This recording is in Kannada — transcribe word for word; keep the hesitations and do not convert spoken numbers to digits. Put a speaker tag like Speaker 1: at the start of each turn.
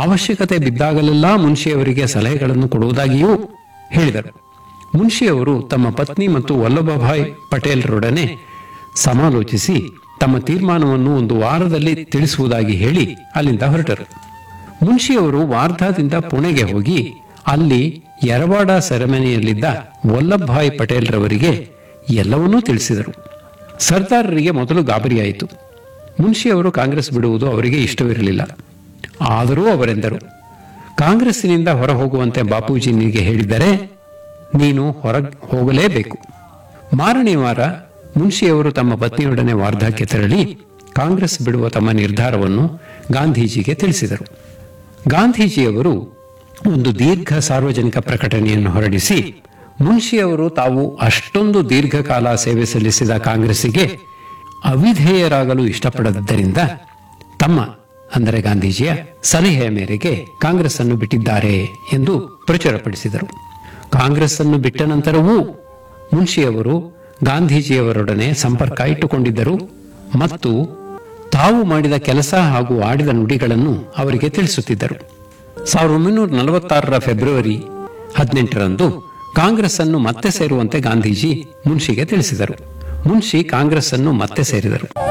Speaker 1: ಅವಶ್ಯಕತೆ ಬಿದ್ದಾಗಲೆಲ್ಲ ಮುನ್ಷಿಯವರಿಗೆ ಸಲಹೆಗಳನ್ನು ಕೊಡುವುದಾಗಿಯೂ ಹೇಳಿದರು. ಮುನ್ಷಿಯವರು ತಮ್ಮ ಪತ್ನಿ ಮತ್ತು ವಲ್ಲಭಭಾಯ್ ಪಟೇಲ್ರೊಡನೆ ಸಮಾಲೋಚಿಸಿ ತಮ್ಮ ತೀರ್ಮಾನವನ್ನು ಒಂದು ವಾರದಲ್ಲಿ ತಿಳಿಸುವುದಾಗಿ ಹೇಳಿ ಅಲ್ಲಿಂದ ಹೊರಟರು. ಮುನ್ಷಿಯವರು ವಾರ್ಧಾದಿಂದ ಪುಣೆಗೆ ಹೋಗಿ ಅಲ್ಲಿ ಯರವಾಡ ಸೆರೆಮನೆಯಲ್ಲಿದ್ದ ವಲ್ಲಭಭಾಯ್ ಪಟೇಲ್ರವರಿಗೆ ಎಲ್ಲವನ್ನೂ ತಿಳಿಸಿದರು. ಸರ್ದಾರರಿಗೆ ಮೊದಲು ಗಾಬರಿಯಾಯಿತು. ಮುನ್ಷಿಯವರು ಕಾಂಗ್ರೆಸ್ ಬಿಡುವುದು ಅವರಿಗೆ ಇಷ್ಟವಿರಲಿಲ್ಲ. ಆದರೂ ಅವರೆಂದರು, ಕಾಂಗ್ರೆಸ್ಸಿನಿಂದ ಹೊರ ಹೋಗುವಂತೆ ಬಾಪೂಜಿ ನಿನಗೆ ಹೇಳಿದರೆ ನೀನು ಹೊರ ಹೋಗಲೇಬೇಕು. ಮಾರನೇ ವಾರ ಮುನ್ಷಿಯವರು ತಮ್ಮ ಪತ್ನಿಯೊಡನೆ ವಾರ್ಧಾಕ್ಕೆ ತೆರಳಿ ಕಾಂಗ್ರೆಸ್ ಬಿಡುವ ತಮ್ಮ ನಿರ್ಧಾರವನ್ನು ಗಾಂಧೀಜಿಗೆ ತಿಳಿಸಿದರು. ಗಾಂಧೀಜಿಯವರು ಒಂದು ದೀರ್ಘ ಸಾರ್ವಜನಿಕ ಪ್ರಕಟಣೆಯನ್ನು ಹೊರಡಿಸಿ ಮುನ್ಷಿಯವರು ತಾವು ಅಷ್ಟೊಂದು ದೀರ್ಘಕಾಲ ಸೇವೆ ಸಲ್ಲಿಸಿದ ಕಾಂಗ್ರೆಸ್ಸಿಗೆ ಅವಿಧೇಯರಾಗಲು ಇಷ್ಟಪಡದ್ದರಿಂದ ತಮ್ಮ ಅಂದರೆ ಗಾಂಧೀಜಿಯ ಸಲಹೆಯ ಮೇರೆಗೆ ಕಾಂಗ್ರೆಸ್ ಅನ್ನು ಬಿಟ್ಟಿದ್ದಾರೆ ಎಂದು ಪ್ರಚುರಪಡಿಸಿದರು. ಕಾಂಗ್ರೆಸ್ ಅನ್ನು ಬಿಟ್ಟ ನಂತರವೂ ಮುನ್ಷಿಯವರು ಗಾಂಧೀಜಿಯವರೊಡನೆ ಸಂಪರ್ಕ ಇಟ್ಟುಕೊಂಡಿದ್ದರು ಮತ್ತು ತಾವು ಮಾಡಿದ ಕೆಲಸ ಹಾಗೂ ಆಡಿದ ನುಡಿಗಳನ್ನು ಅವರಿಗೆ ತಿಳಿಸುತ್ತಿದ್ದರು. ಸಾವಿರದ ಒಂಬೈನೂರ ನಲವತ್ತಾರರ ಫೆಬ್ರವರಿ ಹದಿನೆಂಟರಂದು ಕಾಂಗ್ರೆಸ್ ಅನ್ನು ಮತ್ತೆ ಸೇರುವಂತೆ ಗಾಂಧೀಜಿ ಮುನ್ಷಿಗೆ ತಿಳಿಸಿದರು. ಮುನ್ಷಿ ಕಾಂಗ್ರೆಸ್ ಅನ್ನು ಮತ್ತೆ ಸೇರಿದರು.